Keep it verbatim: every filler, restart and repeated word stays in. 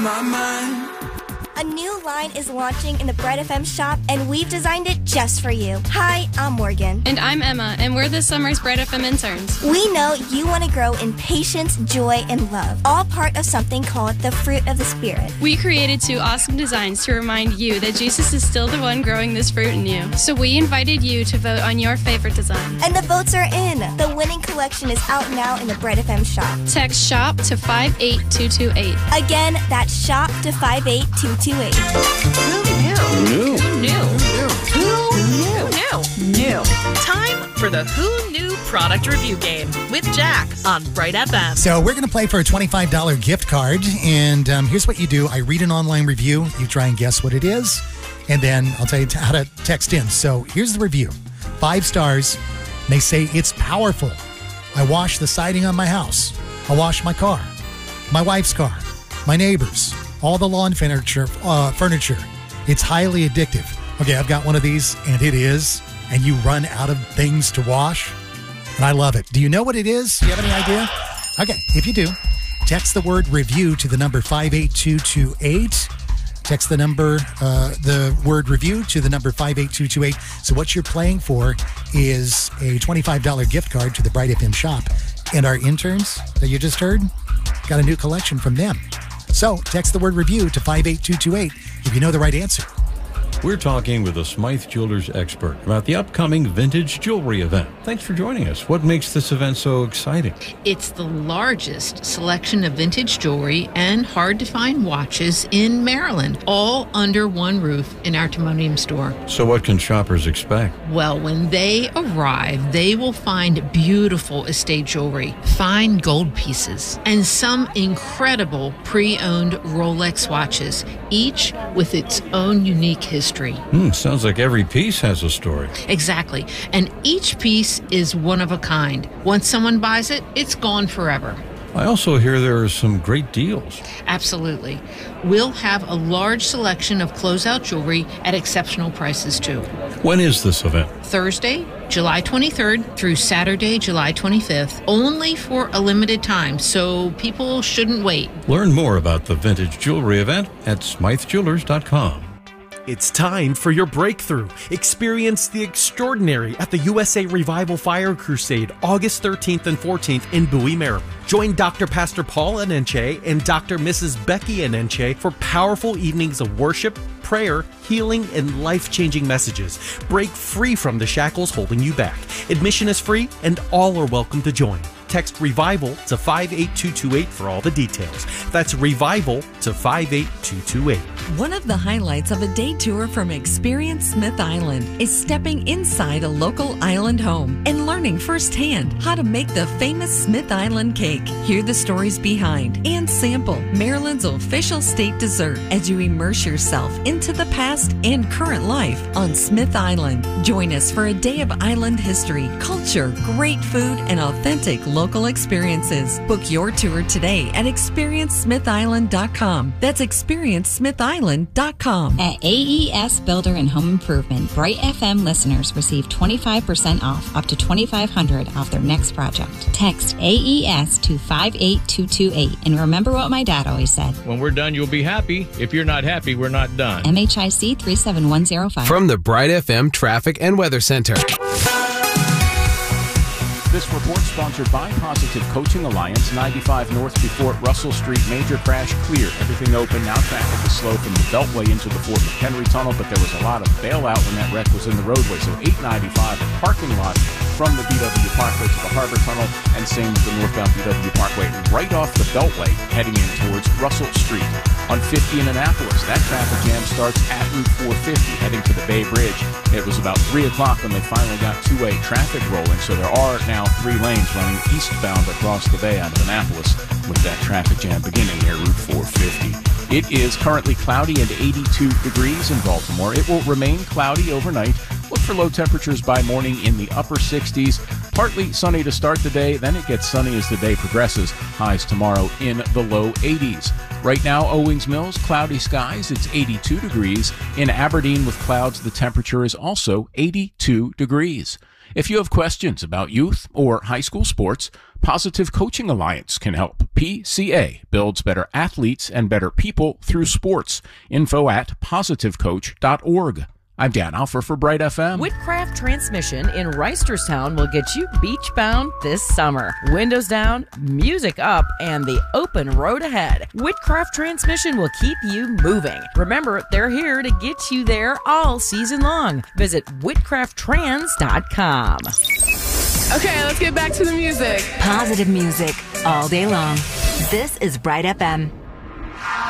My mind. A new line is launching in the Bright F M shop, and we've designed it just for you. Hi, I'm Morgan. And I'm Emma, and we're this summer's Bright F M interns. We know you want to grow in patience, joy, and love, all part of something called the Fruit of the Spirit. We created two awesome designs to remind you that Jesus is still the one growing this fruit in you. So we invited you to vote on your favorite design. And the votes are in. The winning collection is out now in the Bright F M shop. Text SHOP to five eight two two eight. Again, that's SHOP to five eight two two eight. Who knew? Who knew? Who knew? Who knew? Who knew? Time for the Who Knew product review game with Jack on Bright F M. So we're going to play for a twenty-five dollars gift card, and um, here's what you do. I read an online review. You try and guess what it is, and then I'll tell you t- how to text in. So here's the review. Five stars. They say it's powerful. I wash the siding on my house. I wash my car, my wife's car, my neighbor's, all the lawn furniture. Uh, furniture. It's highly addictive. Okay, I've got one of these, and it is, and you run out of things to wash, and I love it. Do you know what it is? Do you have any idea? Okay, if you do, text the word review to the number five eight two two eight. Text the number, uh, the word review to the number five eight two two eight. So what you're playing for is a twenty-five dollars gift card to the Bright F M shop. And our interns that you just heard got a new collection from them. So text the word review to five eight two two eight if you know the right answer. We're talking with a Smythe Jewelers expert about the upcoming vintage jewelry event. Thanks for joining us. What makes this event so exciting? It's the largest selection of vintage jewelry and hard-to-find watches in Maryland, all under one roof in our Timonium store. So what can shoppers expect? Well, when they arrive, they will find beautiful estate jewelry, fine gold pieces, and some incredible pre-owned Rolex watches, each with its own unique history. Hmm, sounds like every piece has a story. Exactly. And each piece is one of a kind. Once someone buys it, it's gone forever. I also hear there are some great deals. Absolutely. We'll have a large selection of closeout jewelry at exceptional prices, too. When is this event? Thursday, July twenty-third through Saturday, July twenty-fifth, only for a limited time, so people shouldn't wait. Learn more about the vintage jewelry event at smythe jewelers dot com. It's time for your breakthrough. Experience the extraordinary at the U S A Revival Fire Crusade, August thirteenth and fourteenth in Bowie, Maryland. Join Doctor Pastor Paul Anenche and Doctor Missus Becky Anenche for powerful evenings of worship, prayer, healing, and life-changing messages. Break free from the shackles holding you back. Admission is free, and all are welcome to join. Text REVIVAL to five eight two two eight for all the details. That's REVIVAL to five eight two two eight. One of the highlights of a day tour from Experience Smith Island is stepping inside a local island home and learning firsthand how to make the famous Smith Island cake. Hear the stories behind and sample Maryland's official state dessert as you immerse yourself into the past and current life on Smith Island. Join us for a day of island history, culture, great food, and authentic local local experiences. Book your tour today at experience smith island dot com. That's experience smith island dot com. At A E S Builder and Home Improvement, Bright F M listeners receive twenty-five percent off, up to twenty-five hundred dollars off their next project. Text A E S to five eight two two eight. And remember what my dad always said. When we're done, you'll be happy. If you're not happy, we're not done. M H I C three seven one zero five. From the Bright F M Traffic and Weather Center. This report sponsored by Positive Coaching Alliance, ninety-five North before Russell Street. Major crash clear. Everything open. Now traffic is slow from the Beltway into the Fort McHenry Tunnel, but there was a lot of bailout when that wreck was in the roadway. So eight ninety-five, a parking lot from the B W Parkway to the Harbor Tunnel, and same with the northbound B W Parkway right off the Beltway heading in towards Russell Street. On fifty in Annapolis, that traffic jam starts at Route four fifty heading to the Bay Bridge. It was about three o'clock when they finally got two-way traffic rolling, so there are now three lanes running eastbound across the bay out of Annapolis with that traffic jam beginning near Route four fifty. It is currently cloudy and eighty-two degrees in Baltimore. It will remain cloudy overnight. Look for low temperatures by morning in the upper sixties. Partly sunny to start the day, then it gets sunny as the day progresses. Highs tomorrow in the low eighties. Right now, Owings Mills, cloudy skies, it's eighty-two degrees. In Aberdeen with clouds, the temperature is also eighty-two degrees. If you have questions about youth or high school sports, Positive Coaching Alliance can help. P C A builds better athletes and better people through sports. Info at positive coach dot org. I'm Dan Alfer for Bright F M. Whitcraft Transmission in Reisterstown will get you beach-bound this summer. Windows down, music up, and the open road ahead. Whitcraft Transmission will keep you moving. Remember, they're here to get you there all season long. Visit whitcraft trans dot com. Okay, let's get back to the music. Positive music all day long. This is Bright F M.